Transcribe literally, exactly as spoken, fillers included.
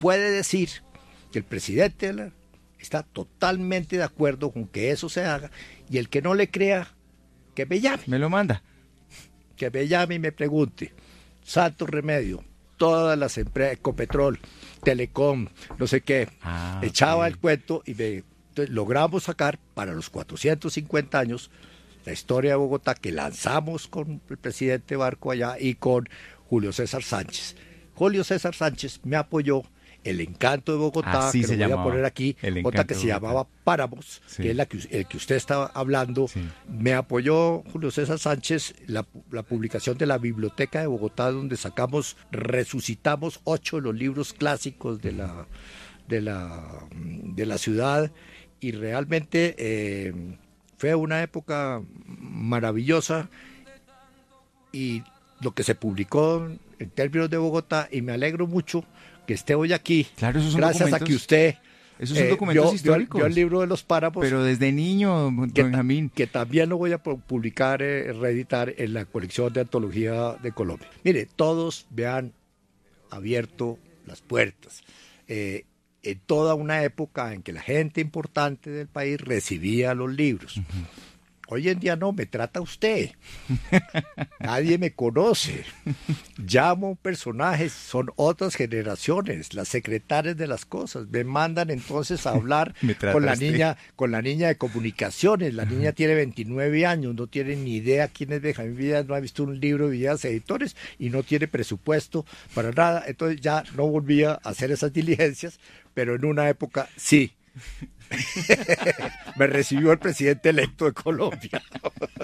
puede decir que el presidente está totalmente de acuerdo con que eso se haga, y el que no le crea, que me llame. Me lo manda. Que me llame y me pregunte. Santo remedio, todas las empresas, Ecopetrol, Telecom, no sé qué, ah, echaba okay. el cuento y me, entonces, logramos sacar para los cuatrocientos cincuenta años la historia de Bogotá, que lanzamos con el presidente Barco allá y con Julio César Sánchez. Julio César Sánchez me apoyó. El encanto de Bogotá, Así que se lo voy llamaba, a poner aquí, otra que se llamaba Páramos, sí. que es la que, el que usted estaba hablando. Sí. Me apoyó Julio César Sánchez la, la publicación de la Biblioteca de Bogotá, donde sacamos, resucitamos ocho de los libros clásicos de la, de la, de la ciudad, y realmente eh, fue una época maravillosa, y lo que se publicó en términos de Bogotá, y me alegro mucho que esté hoy aquí, claro, esos son gracias a que usted esos son eh, documentos vio, históricos. Vio, vio el libro de los Páramos, pero desde niño, que, Benjamín, que también lo voy a publicar, eh, reeditar en la colección de antología de Colombia. Mire, todos me han abierto las puertas. Eh, en toda una época en que la gente importante del país recibía los libros. Uh-huh. Hoy en día no, me trata usted. Nadie me conoce. Llamo personajes, son otras generaciones, las secretarias de las cosas. Me mandan entonces a hablar con la usted. niña, con la niña de comunicaciones. La niña tiene veintinueve años, no tiene ni idea quién es Benjamín Villegas, no ha visto un libro de Villegas Editores y no tiene presupuesto para nada. Entonces ya no volvía a hacer esas diligencias, pero en una época sí. Me recibió el presidente electo de Colombia.